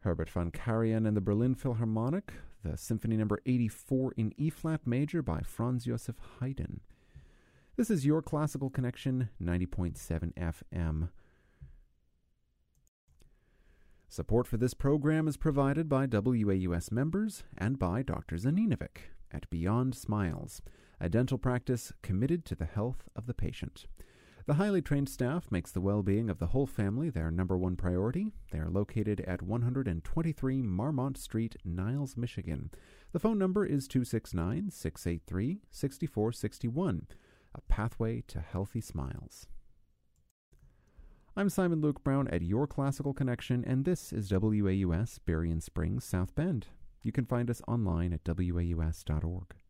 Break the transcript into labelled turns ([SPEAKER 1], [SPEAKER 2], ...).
[SPEAKER 1] Herbert von Karajan and the Berlin Philharmonic, the Symphony No. 84 in E-flat major by Franz Joseph Haydn. This is Your Classical Connection, 90.7 FM. Support for this program is provided by WAUS members and by Dr. Zaninovic at Beyond Smiles, a dental practice committed to the health of the patient. The highly trained staff makes the well-being of the whole family their number one priority. They are located at 123 Marmont Street, Niles, Michigan. The phone number is 269-683-6461, a pathway to healthy smiles. I'm Simon Luke Brown at Your Classical Connection, and this is WAUS Berrien Springs, South Bend. You can find us online at waus.org.